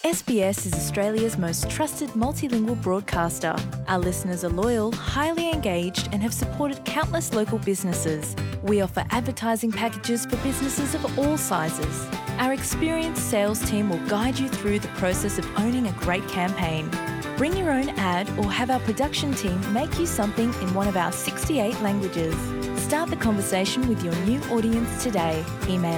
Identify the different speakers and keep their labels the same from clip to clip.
Speaker 1: SBS is Australia's most trusted multilingual broadcaster. Our listeners are loyal, highly engaged, and have supported countless local businesses. We offer advertising packages for businesses of all sizes. Our experienced sales team will guide you through the process of owning a great campaign. Bring your own ad or have our production team make you something in one of our 68 languages. Start the conversation with your new audience today. Email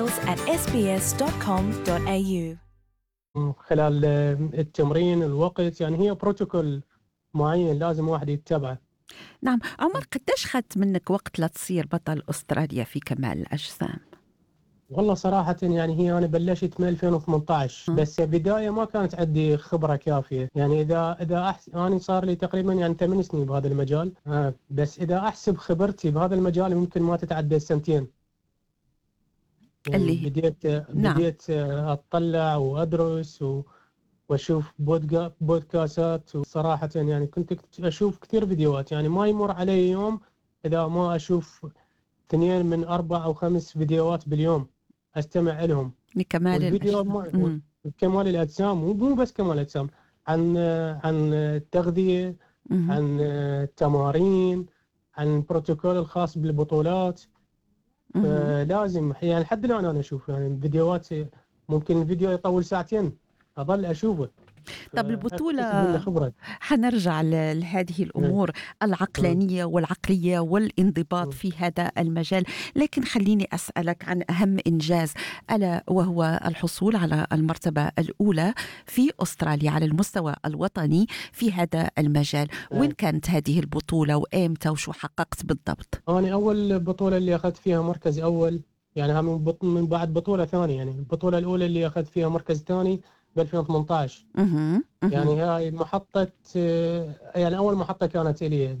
Speaker 1: sales@sbs.com.au.
Speaker 2: خلال التمرين الوقت يعني هي بروتوكول معين لازم واحد يتبعه.
Speaker 3: نعم عمر، قديش خدت منك وقت لتصير بطل أستراليا في كمال الأجسام؟
Speaker 2: والله صراحة يعني هي أنا بلشت من 2018 بس بداية ما كانت عندي خبرة كافية. يعني إذا أنا صار لي تقريبا يعني 8 سنين بهذا المجال، بس إذا أحسب خبرتي بهذا المجال ممكن ما تتعدى السنتين. يعني
Speaker 3: اللي
Speaker 2: بديت أطلع وأدرس وأشوف بودكاستات، وصراحة يعني كنت أشوف كثير فيديوهات. يعني ما يمر علي يوم إذا ما أشوف 2 من 4 أو 5 فيديوهات باليوم أستمع لهم.
Speaker 3: لكمال
Speaker 2: الفيديو كمال الأجسام، مو بس كمال الأجسام، عن التغذية، عن التمارين، عن البروتوكول الخاص بالبطولات. لازم يعني لحد الآن أنا أشوف يعني فيديوهات، ممكن الفيديو يطول ساعتين أظل أشوفه.
Speaker 3: طب البطولة حنرجع لهذه الأمور العقلانية والعقلية والانضباط في هذا المجال، لكن خليني أسألك عن أهم إنجاز، ألا وهو الحصول على المرتبة الأولى في أستراليا على المستوى الوطني في هذا المجال. وين كانت هذه البطولة وإمتى وشو حققت بالضبط؟
Speaker 2: أنا أول بطولة اللي أخذت فيها مركز أول، يعني من بعد بطولة ثانية. يعني البطولة الأولى اللي أخذت فيها مركز ثاني ب 2018. يعني هاي محطة، يعني أول محطة كانت لي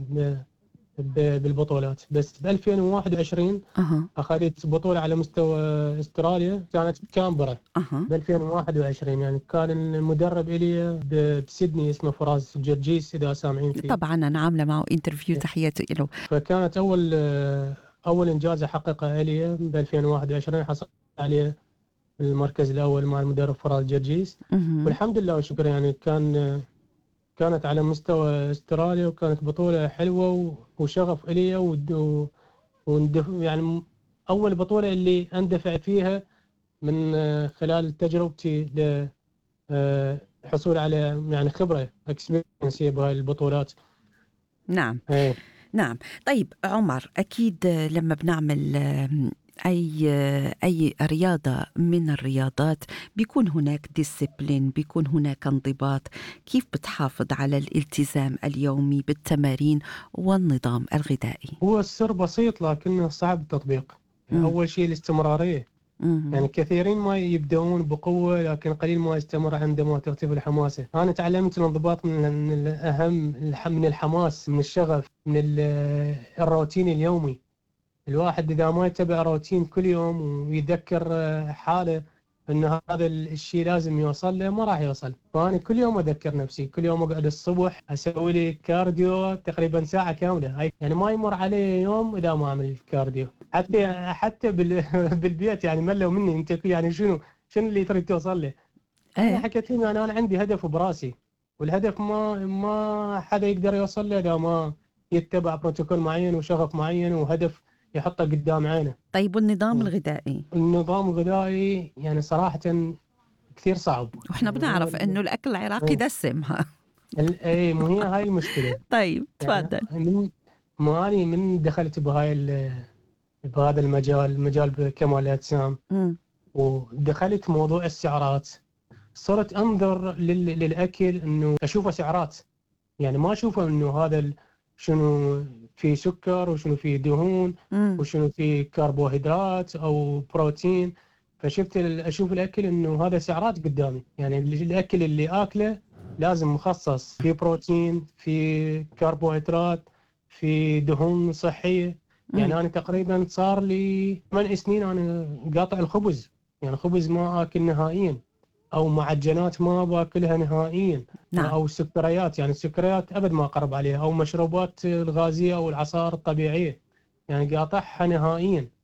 Speaker 2: بالبطولات. بس ب 2021 أخذت بطولة على مستوى أستراليا، كانت بكامبرا ب 2021. يعني كان المدرب إلي بسيدني اسمه فراس جرجيس، إذا سامعين فيه.
Speaker 3: طبعا أنا عاملة معه انترفيو، تحياتي له.
Speaker 2: فكانت أول إنجاز أحققه إلي ب 2021، حصل عليه المركز الأول مع المدرب فراس جرجيس. والحمد لله وشكرا. يعني كانت على مستوى استراليا، وكانت بطولة حلوة وشغف إلي يعني أول بطولة اللي أندفع فيها من خلال تجربتي للحصول على يعني خبرة اكسبيرينس بهاي البطولات.
Speaker 3: نعم. نعم. طيب عمر، أكيد لما بنعمل أي رياضة من الرياضات بيكون هناك ديسيبلين، بيكون هناك انضباط. كيف بتحافظ على الالتزام اليومي بالتمارين والنظام الغذائي؟
Speaker 2: هو السر بسيط لكنه صعب التطبيق. أول شيء الاستمرارية. يعني كثيرين ما يبدأون بقوة، لكن قليل ما يستمر عندما ترتفع الحماسة. أنا تعلمت الانضباط من الأهم، من الحماس، من الشغف، من الروتين اليومي. الواحد إذا ما يتبع روتين كل يوم ويذكر حاله أن هذا الشيء لازم يوصل له، ما راح يوصل. فأنا كل يوم أذكر نفسي، كل يوم أقعد الصبح أسوي لي كارديو تقريبا ساعة كاملة. يعني ما يمر علي يوم إذا ما أعمل كارديو. حتى بالبيت يعني ملوا مني، أنت يعني شنو اللي تريد توصل له؟ أنا حكيت لهم أنا عندي هدف براسي، والهدف ما حدا يقدر يوصل له إذا ما يتبع بروتوكول معين وشغف معين وهدف يحطه قدام عينه.
Speaker 3: طيب والنظام الغذائي؟
Speaker 2: النظام الغذائي يعني صراحة كثير صعب،
Speaker 3: وإحنا بنعرف إنه الأكل العراقي دسم.
Speaker 2: اي مو هي هاي المشكلة.
Speaker 3: طيب تفضل.
Speaker 2: يعني من دخلت بهذا مجال كمال الأجسام، ودخلت موضوع السعرات. صرت أنظر للأكل إنه أشوفه سعرات، يعني ما أشوفه إنه هذا شنو في سكر وشنو في دهون وشنو في كربوهيدرات أو بروتين. أشوف الأكل إنه هذا سعرات قدامي. يعني الأكل اللي أكله لازم مخصص في بروتين، في كربوهيدرات، في دهون صحية. يعني أنا تقريبا صار لي 8 سنين أنا قاطع الخبز. يعني خبز ما أكل نهائيا، أو معجنات ما باكلها نهائيا.
Speaker 3: نعم.
Speaker 2: أو سكريات، يعني السكريات أبد ما أقرب عليها، أو مشروبات الغازية أو العصائر الطبيعية، يعني قاطعها نهائيا.